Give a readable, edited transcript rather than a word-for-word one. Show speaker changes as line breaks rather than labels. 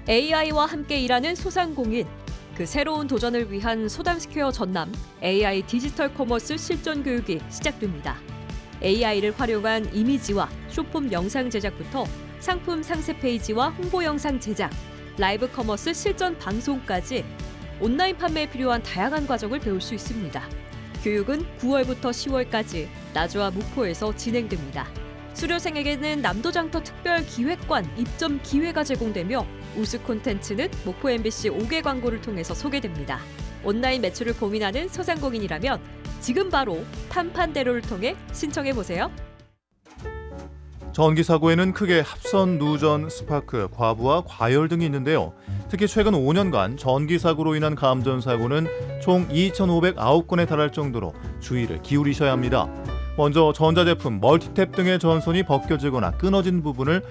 AI와 함께 일하는 소상공인. 그 새로운 도전을 위한 소담스퀘어 전남 AI 디지털 커머스 실전 교육이 시작됩니다. AI를 활용한 이미지와 쇼폼 영상 제작부터 상품 상세 페이지와 홍보 영상 제작, 라이브 커머스 실전 방송까지 온라인 판매에 필요한 다양한 과정을 배울 수 있습니다. 교육은 9월부터 10월까지 나주와 목포에서 진행됩니다. 수료생에게는 남도장터 특별 기획관 입점 기회가 제공되며 우수 콘텐츠는 목포 MBC 5개 광고를 통해서 소개됩니다. 온라인 매출을 고민하는 소상공인이라면 지금 바로 판판대로를 통해 신청해보세요.
전기 사고에는 크게 합선, 누전, 스파크, 과부하, 과열 등이 있는데요. 특히 최근 5년간 전기 사고로 인한 감전 사고는 총 2,509건에 달할 정도로 주의를 기울이셔야 합니다. 먼저 전자제품, 멀티탭 등의 전선이 벗겨지거나 끊어진 부분을